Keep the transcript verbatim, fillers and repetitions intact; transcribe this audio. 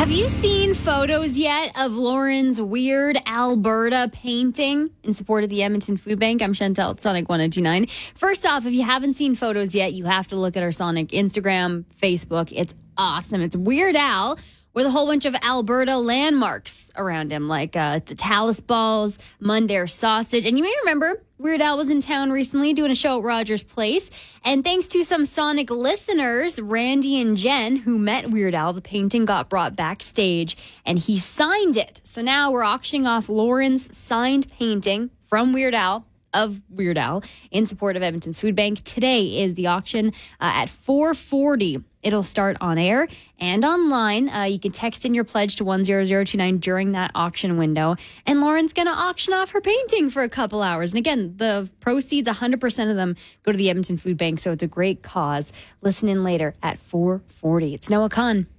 Have you seen photos yet of Lauren's weird Alberta painting in support of the Edmonton Food Bank? I'm Chantel at Sonic one oh two nine. First off, if you haven't seen photos yet, you have to look at our Sonic Instagram, Facebook. It's awesome. It's Weird Al with a whole bunch of Alberta landmarks around him, like uh, the Talus Balls, Mundare Sausage. And you may remember Weird Al was in town recently doing a show at Rogers Place. And thanks to some Sonic listeners, Randy and Jen, who met Weird Al, the painting got brought backstage and he signed it. So now we're auctioning off Lauren's signed painting from Weird Al of Weird Al in support of Edmonton's Food Bank. Today is the auction uh, at four forty. It'll start on air and online. Uh, you can text in your pledge to one zero zero two nine during that auction window. And Lauren's going to auction off her painting for a couple hours. And again, the proceeds, one hundred percent of them go to the Edmonton Food Bank. So it's a great cause. Listen in later at four forty. It's Noah Kahn.